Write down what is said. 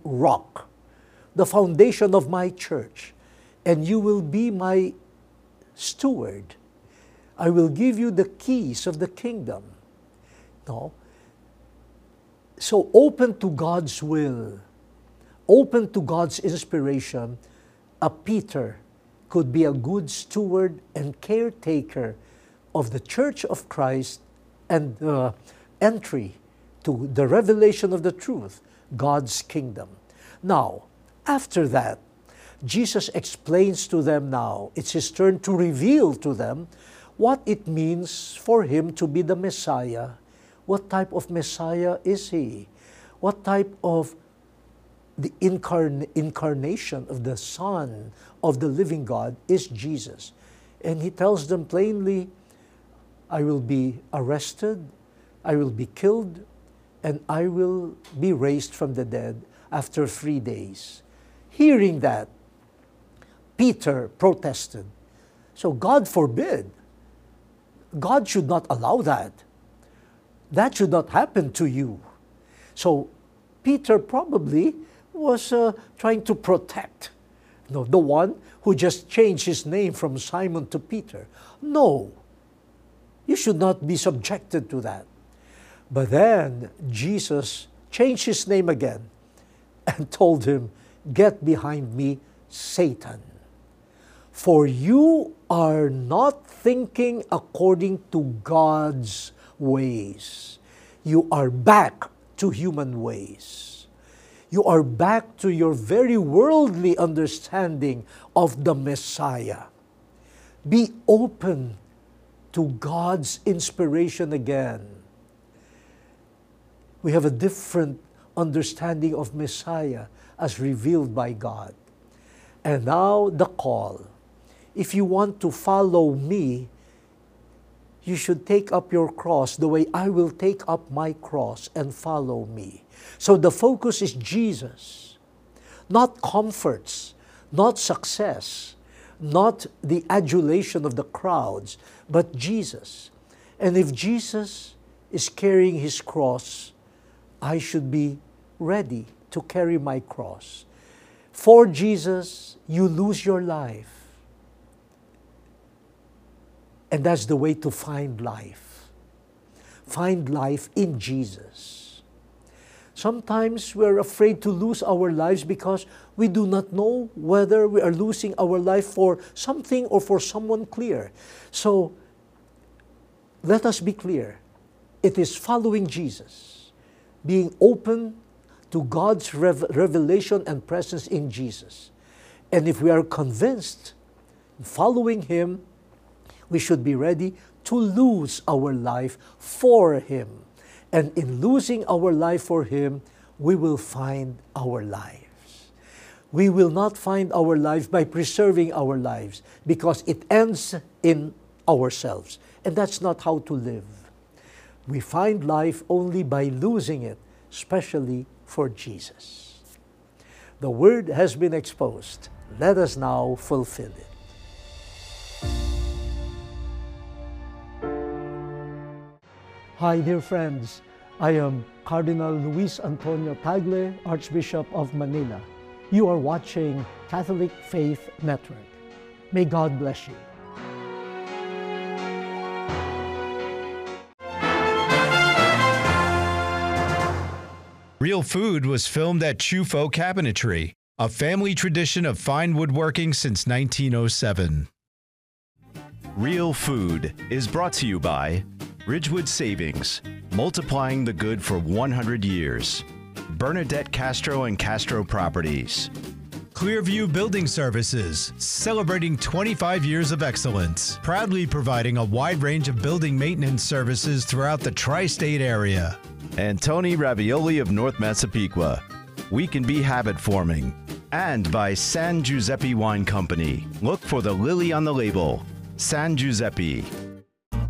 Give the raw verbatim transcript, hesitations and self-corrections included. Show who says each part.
Speaker 1: rock, the foundation of my church, and you will be my steward. I will give you the keys of the kingdom. No? So open to God's will, open to God's inspiration, a Peter could be a good steward and caretaker of the Church of Christ and uh, entry to the revelation of the truth, God's kingdom. Now, after that, Jesus explains to them now, it's His turn to reveal to them what it means for Him to be the Messiah. What type of Messiah is He? What type of the incarn- incarnation of the Son of the living God is Jesus? And He tells them plainly, I will be arrested, I will be killed, and I will be raised from the dead after three days. Hearing that, Peter protested. So God forbid. God should not allow that. That should not happen to you. So Peter probably was uh, trying to protect no, the one who just changed his name from Simon to Peter. No, you should not be subjected to that. But then Jesus changed his name again and told him, get behind me, Satan. For you are not thinking according to God's ways. You are back to human ways. You are back to your very worldly understanding of the Messiah. Be open to God's inspiration again. We have a different understanding of Messiah as revealed by God. And now the call. If you want to follow me, you should take up your cross the way I will take up my cross and follow me. So the focus is Jesus, not comforts, not success, not the adulation of the crowds, but Jesus. And if Jesus is carrying His cross, I should be ready to carry my cross. For Jesus, you lose your life. And that's the way to find life. Find life in Jesus. Sometimes we're afraid to lose our lives because we do not know whether we are losing our life for something or for someone clear. So let us be clear. It is following Jesus, being open to God's rev- revelation and presence in Jesus. And if we are convinced, following Him, we should be ready to lose our life for Him. And in losing our life for Him, we will find our lives. We will not find our life by preserving our lives because it ends in ourselves. And that's not how to live. We find life only by losing it, especially for Jesus. The word has been exposed. Let us now fulfill it. Hi, dear friends. I am Cardinal Luis Antonio Tagle, Archbishop of Manila. You are watching Catholic Faith Network. May God bless you.
Speaker 2: Real Food was filmed at Chufo Cabinetry, a family tradition of fine woodworking since nineteen oh seven.
Speaker 3: Real Food is brought to you by Ridgewood Savings, multiplying the good for one hundred years. Bernadette Castro and Castro Properties.
Speaker 2: Clearview Building Services, celebrating twenty-five years of excellence, proudly providing a wide range of building maintenance services throughout the tri-state area.
Speaker 3: And Tony Ravioli of North Massapequa. We can be habit forming. And by San Giuseppe Wine Company. Look for the lily on the label. San Giuseppe.